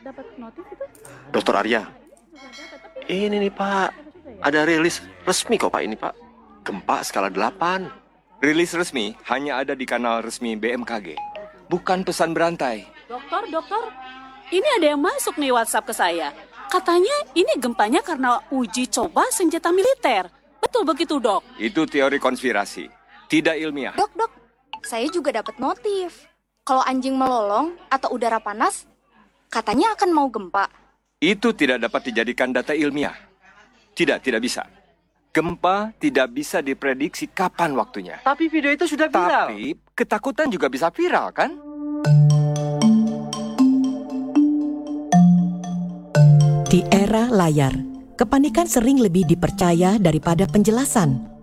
dapat notif itu? Dokter Arya, ini nih Pak, ada rilis resmi kok Pak ini Pak. Gempa skala 8. Rilis resmi hanya ada di kanal resmi BMKG, bukan pesan berantai. Dokter, ini ada yang masuk nih WhatsApp ke saya. Katanya ini gempanya karena uji coba senjata militer. Betul begitu, Dok? Itu teori konspirasi, tidak ilmiah. Dok, saya juga dapat notif. Kalau anjing melolong atau udara panas, katanya akan mau gempa. Itu tidak dapat dijadikan data ilmiah. Tidak bisa. Gempa tidak bisa diprediksi kapan waktunya. Tapi video itu sudah viral. Tapi ketakutan juga bisa viral, kan? Di era layar, kepanikan sering lebih dipercaya daripada penjelasan.